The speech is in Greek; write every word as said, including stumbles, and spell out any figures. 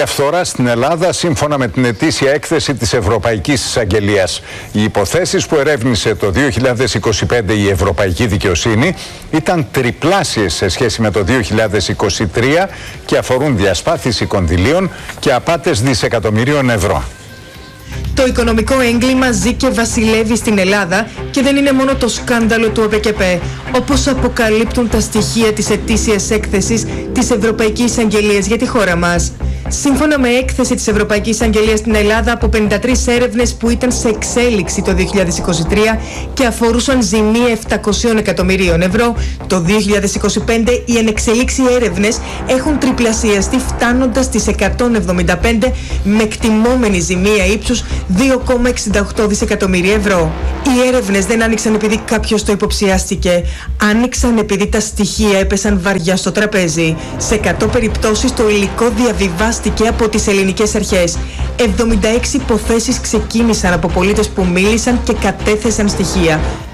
διαφθορά στην Ελλάδα σύμφωνα με την ετήσια έκθεση της Ευρωπαϊκής Εισαγγελίας. Οι υποθέσεις που ερεύνησε το δύο χιλιάδες είκοσι πέντε η Ευρωπαϊκή Δικαιοσύνη ήταν τριπλάσιες σε σχέση με το δύο χιλιάδες είκοσι τρία και αφορούν διασπάθηση κονδυλίων και απάτες δισεκατομμυρίων ευρώ. Το οικονομικό έγκλημα ζει και βασιλεύει στην Ελλάδα και δεν είναι μόνο το σκάνδαλο του ΟΠΕΚΕΠΕ, όπως αποκαλύπτουν τα στοιχεία της ετήσιας έκθεσης της Ευρωπαϊκής Εισαγγελίας για τη χώρα μας. Σύμφωνα με έκθεση της Ευρωπαϊκής Εισαγγελίας στην Ελλάδα, από πενήντα τρεις έρευνες που ήταν σε εξέλιξη το δύο χιλιάδες είκοσι τρία και αφορούσαν ζημία επτακόσια εκατομμυρίων ευρώ, το δύο χιλιάδες είκοσι πέντε οι ενεξελίξει έρευνες έχουν τριπλασιαστεί, φτάνοντας στις εκατόν εβδομήντα πέντε με εκτιμόμενη ζημία ύψους δύο κόμμα εξήντα οκτώ δισεκατομμύρια ευρώ. Οι έρευνες δεν άνοιξαν επειδή κάποιος το υποψιάστηκε. Άνοιξαν επειδή τα στοιχεία έπεσαν βαριά στο τραπέζι. Σε εκατό περιπτώσεις το υλικό διαβιβάστηκε από τις ελληνικές αρχές. εβδομήντα έξι υποθέσεις ξεκίνησαν από πολίτες που μίλησαν και κατέθεσαν στοιχεία.